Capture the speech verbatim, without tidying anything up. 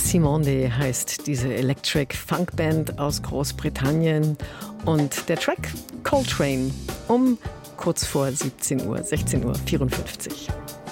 Simonde heißt diese Electric Funk Band aus Großbritannien und der Track Coltrane um kurz vor siebzehn Uhr, sechzehn Uhr vierundfünfzig.